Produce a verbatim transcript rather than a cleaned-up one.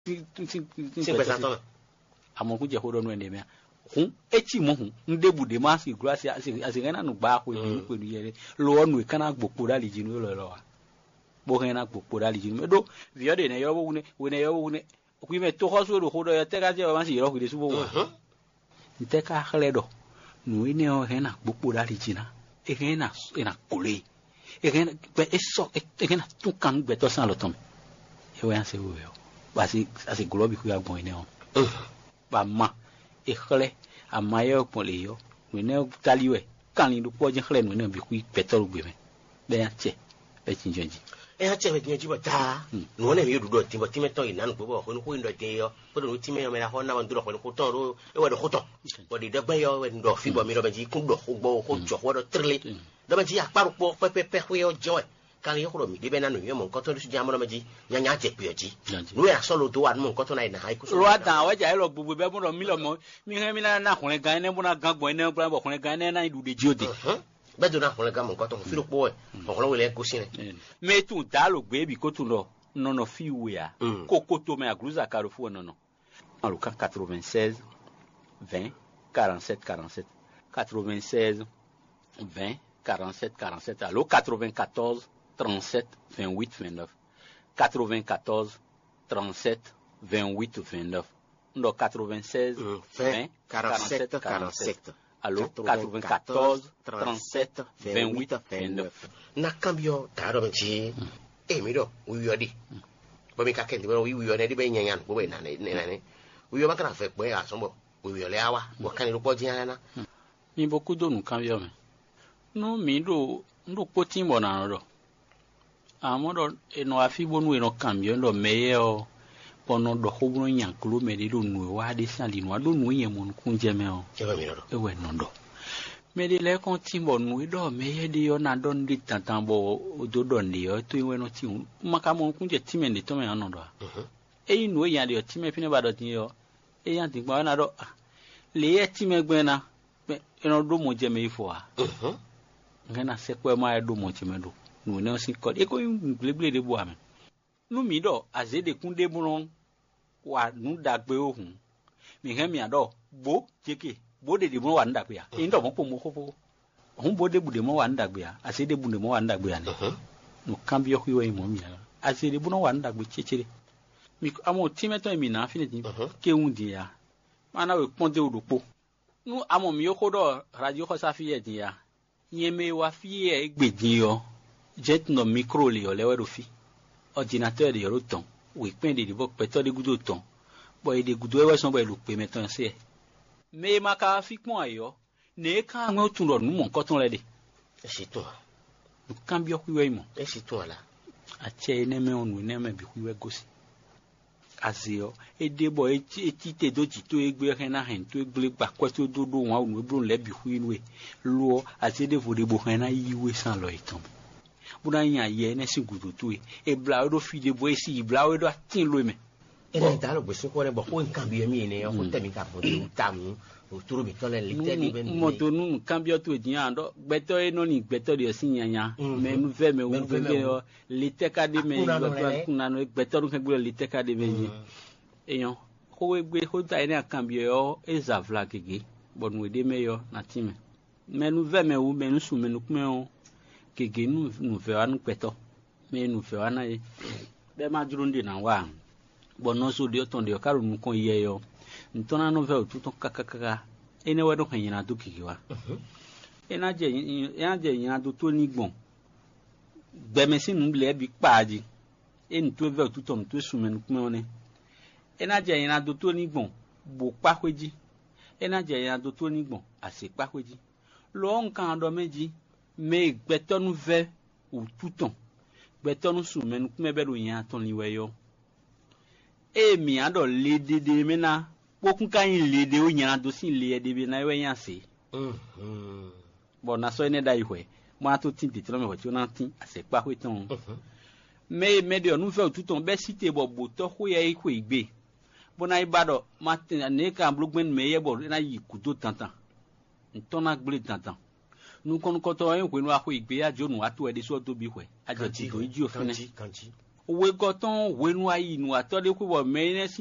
sin pesantona amon ku je ho do no ene me hun eti mo hun ndebu de ma si gura si asingana no gba ko ni ko ni yere lo onu kana gbopo dali jinu lo lo wa bo kana gbopo dali jinu do vi ode ne yo wo ne we ne yo wo ne ku me to ho so do ho do ya te ka je ma si ro ku de su bo wa nte ka khale do nu ne o kana gbopo dali jina e kana ina kole e kana pe eso e kana tu kan gbe to san lo ton e we an se wo yo ba si asi globi ku ya gbon ne o ba ma e khale amayo polio we ne taliwe kan ni do poje khale no ne bi ku petrol gbe me be ya che be chinjonji e ha che be chinjonji ba ta no ne mi do timbo timeto ina no gbo ko ko ndo te yo ko do time yo me la ho na banduro ko ko ton ro e wa do ko ton o di de gbe yo we ndo fi bo mi ro be ji ku do ko gbo ko jo ko do trili do be ji aparu po pe pe pe yo jo kan yo ko mi de be na no yo mo ko to su jamoro me ji nya nya je pe ji no ya so lo do wa mo ko to na ina hai ku so ro atan wa ja lo gbugbu be mo ro mi lo mo mi he mi na na kun gan ne mo na gan gbo ne bra bo kun gan ne na idu de ji ode be do na kun gan mo ko to fi lo po e mo ko lo le ko sin me tu da lo gbe bi ko tu lo no no fi we ya ko ko to me agruza karofu no no en le quatre-vingt-seize vingt quarante-sept quarante-sept quatre-vingt-seize vingt quarante-sept quarante-sept allo quatre-vingt-quatorze trente-sept vingt-huit vingt-neuf quatre-vingt-quatorze trente-sept vingt-huit vingt-neuf no quatre-vingt-seize vingt quarante-sept quarante-sept allo quatre-vingt-quatorze trente-sept vingt-huit vingt-neuf na cambio taro benchi e mi do uyo di bo mi ka kendi bo uyo ne di be nyanyan bo be na ne ne uyo ba kana fe pe asombo uyo le awa bo kan ni po jiyan na mi boku do nu cambio me no mi do ndo poti mo na ro amoro eno afibo nu eno cambio ndo meye o pono do hobro nyan klo me de do nu wa de san li nu do nu yen mo kunje me o e ba mi ro e we no do me de le kon timbo nu do meye de yo na don di tantan bo do do ndi yo to we no ti maka mo kunje time ndi to me no do e nu yan de time pine ba do tin yo e yan tin gba na do le ye time gbe na eno do mo je me ifo a ngana se ko ma do mo ti me do nu ne si ko e ko glegble de bo am nu mi do azede kunde buron wa nu dagbe ohun mi he mi ado bo jeke bo de de mo wa ndagbe ya e ndo mo po mo ko ohun bo de bude mo wa ndagbe ya azede bude mo wa ndagbe ya ne nu cambio ku yo mo mi ya azede bu no wa ndagbe chechere mi amo timeto mi na finiti ke undi ya mana we ponde odopo nu amo mi yo ko do radio ko sa fiye din ya yeme wa fiye egbedin yo jet no micro le yo lewe do fi ordinateur de yo ton we pin de bo peto de gudo ton boy de gudo e we son boy lu pe meton se me maka fi pon ayo ne kan ngo tun lo nu mo nkan ton le de e si to nu cambio ku we mo e si to la a che ne me onu ne me bi ku we gosi azio e de boy e ti te do ti to egbe hen na hen to egbe gba kwa to do do won onu do le bi ku inwe lo ati de vo de bo hen na yiwe san lo itan buna yan ye ne sigudu tu e bla do fi de boy si bla do tin lo me e na ta lo gbe so ko le bo ko nkan bi mi ne o temi ka bo de tamu o turu mi tole le te ni ben mo to nu cambio to din ando gbeto e no ni gbeto de si yanya me nu ve me u ve o le te ka de me yo to kuna no gbeto nu ke gbe le te ka de me eyan ko we gbe ko ta ni cambio yo e za vla gege bon we de me yo na time me nu ve me u me nu su me nu kme o gege nu nu ve anu gbeto me nu ve ana e be ma duro ndi na wa bon no so de ton de ka ru nu kon ye yo ntona no ve tuton kakakaka ene wedo kan yana do kikiwa ena je ena je yana do to ni gbon gbemesi nu le bi paaji en to ve tuton to sumen kuma one ena je yana do to ni gbon bo pakweji ena je yana do to ni gbon ase pakweji lo nkan do meji me gbetonu ve u tuton gbetonu sumen kuma be do yan ton liwe yo e mi ado le dede mena pokun kan le de o yan do sin le de bi na we yan se mhm bo na so ene da ihwe mo ato tin te tro me ho ti o na tin ase pa ko ton me me de onu fe otuton be site bo bo to ko ye ko igbe bo na ibado ma tin ne kan blogmen me ye bo na yi kudo tantan nton na gble tantan nu kon ko to en ko nu ako igbe ajo nu ato e de so to bi hwe ajo ti do iji ofene we goton we nu ayi nu atode ku bo me